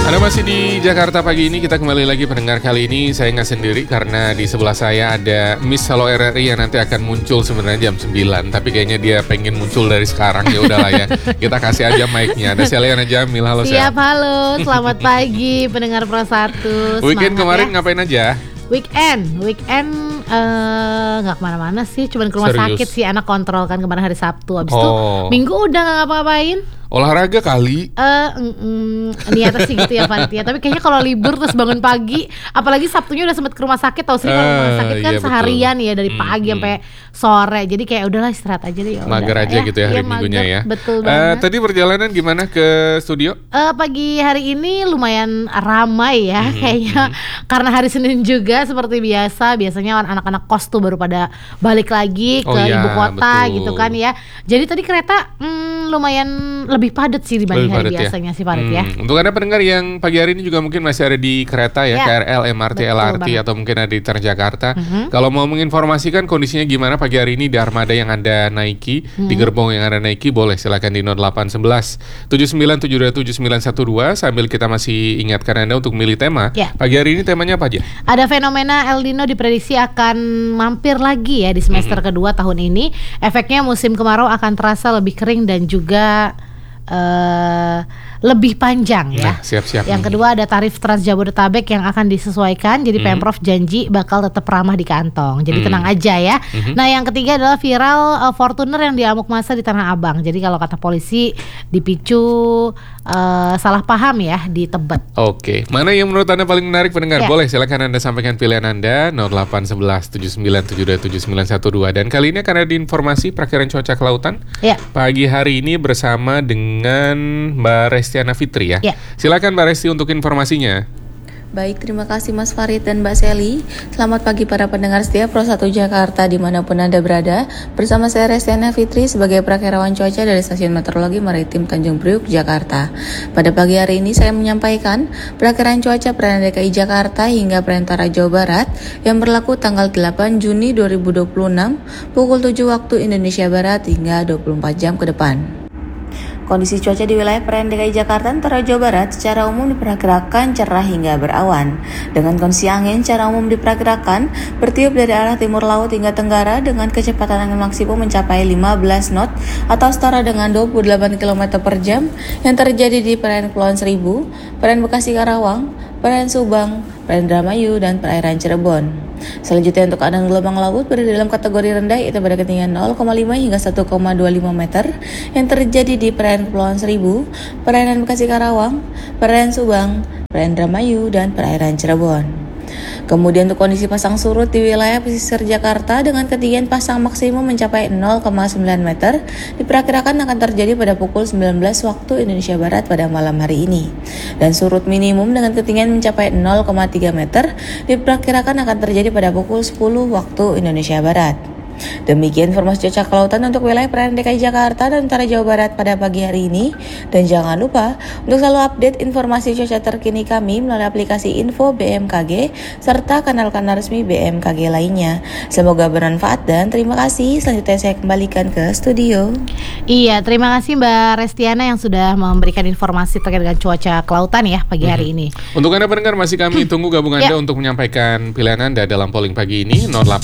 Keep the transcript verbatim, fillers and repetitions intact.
Anda masih di Jakarta pagi ini, kita kembali lagi pendengar. Kali ini saya nggak sendiri karena di sebelah saya ada Miss Halo R R I yang nanti akan muncul sebenarnya jam sembilan. Tapi kayaknya dia pengen muncul dari sekarang, ya udahlah ya. Kita kasih aja mic-nya. Ada Seliana Jamil, halo Sel. Siap, halo. Selamat pagi pendengar Pro satu. Weekend kemarin ya. ngapain aja? Weekend, weekend nggak uh, kemana-mana sih, cuman ke rumah Serius? sakit sih, anak kontrol kan kemarin hari Sabtu. Abis Oh. itu Minggu udah nggak ngapa-ngapain. Olahraga kali. Eh, mm, mm, niatnya sih gitu ya Panitia. Tapi kayaknya kalau libur terus bangun pagi, apalagi Sabtunya udah sempet ke rumah sakit. Tahu sih kalau Ah, rumah sakit kan iya, seharian betul. ya, dari Hmm, pagi hmm. sampai sore. Jadi kayak udahlah istirahat aja deh. Ya Mager udah, aja gitu ya hari Iya, Minggunya mager, ya. Betul Eh, banget. Tadi perjalanan gimana ke studio? Eh, pagi hari ini lumayan ramai ya, Mhm, kayaknya karena hari Senin juga seperti biasa. Biasanya anak-anak kos tuh baru pada balik lagi ke Oh iya, ibu kota betul. gitu kan ya. Jadi tadi kereta hmm, lumayan lebih padat sih dibanding Lebih hari padat ya? biasanya sih padat ya. Hmm, Untuk Anda pendengar yang pagi hari ini juga mungkin masih ada di kereta ya, Ya, K R L, M R T, betul L R T, banget. atau mungkin ada di Transjakarta. Mhm. Kalau mau menginformasikan kondisinya gimana pagi hari ini di armada yang Anda naiki, di Mhm. gerbong yang Anda naiki, boleh silakan di nol delapan satu satu tujuh sembilan tujuh dua tujuh sembilan satu dua sambil kita masih ingatkan Anda untuk milih tema. Ya. Pagi hari ini temanya apa aja? Ada fenomena El Nino diprediksi akan mampir lagi ya di semester Mhm. kedua tahun ini. Efeknya musim kemarau akan terasa lebih kering dan juga eh, lebih panjang ya. Nah, siap-siap. Yang kedua ada tarif Trans Jabodetabek yang akan disesuaikan. Jadi Mhm. Pemprov janji bakal tetap ramah di kantong. Jadi Mhm. tenang aja ya. Mhm. Nah yang ketiga adalah viral uh, Fortuner yang diamuk masa di Tanah Abang. Jadi kalau kata polisi dipicu uh, salah paham ya di Tebet. Oke, mana yang menurut Anda paling menarik pendengar? Ya. Boleh silakan Anda sampaikan pilihan Anda nol delapan satu satu tujuh sembilan tujuh dua tujuh sembilan satu dua. Dan kali ini akan ada informasi perakiran cuaca kelautan Ya. pagi hari ini bersama dengan Mbak Restiana Fitri ya. Ya. Silakan Mbak Resti untuk informasinya. Baik, terima kasih Mas Farid dan Mbak Seli. Selamat pagi para pendengar setia Pro satu Jakarta dimanapun Anda berada. Bersama saya Restiana Fitri sebagai prakirawan cuaca dari Stasiun Meteorologi Maritim Tanjung Priuk, Jakarta. Pada pagi hari ini saya menyampaikan perakiran cuaca perairan D K I Jakarta hingga perantara Jawa Barat yang berlaku tanggal delapan Juni dua ribu dua puluh enam pukul tujuh waktu Indonesia Barat hingga dua puluh empat jam ke depan. Kondisi cuaca di wilayah perairan D K I Jakarta antara Jawa Barat secara umum diperkirakan cerah hingga berawan. Dengan kondisi angin secara umum diperkirakan bertiup dari arah timur laut hingga tenggara dengan kecepatan angin maksimum mencapai lima belas knot atau setara dengan dua puluh delapan kilometer per jam yang terjadi di perairan Kepulauan Seribu, perairan Bekasi Karawang, perairan Subang, perairan Indramayu, dan perairan Cirebon. Selanjutnya untuk keadaan gelombang laut berada dalam kategori rendah yaitu pada ketinggian nol koma lima hingga satu koma dua lima meter yang terjadi di perairan Kepulauan Seribu, perairan Bekasi Karawang, perairan Subang, perairan Indramayu, dan perairan Cirebon. Kemudian untuk kondisi pasang surut di wilayah pesisir Jakarta dengan ketinggian pasang maksimum mencapai nol koma sembilan meter diperkirakan akan terjadi pada pukul sembilan belas waktu Indonesia Barat pada malam hari ini. Dan surut minimum dengan ketinggian mencapai nol koma tiga meter diperkirakan akan terjadi pada pukul sepuluh waktu Indonesia Barat. Demikian informasi cuaca kelautan untuk wilayah perairan D K I Jakarta dan utara Jawa Barat pada pagi hari ini. Dan jangan lupa untuk selalu update informasi cuaca terkini kami melalui aplikasi Info B M K G serta kanal-kanal resmi B M K G lainnya. Semoga bermanfaat dan terima kasih. Selanjutnya saya kembalikan ke studio. Iya, terima kasih Mbak Restiana yang sudah memberikan informasi terkait dengan cuaca kelautan ya pagi hari ini. Untuk Anda pendengar masih kami tunggu gabung Anda Ya. untuk menyampaikan pilihan Anda dalam polling pagi ini nol delapan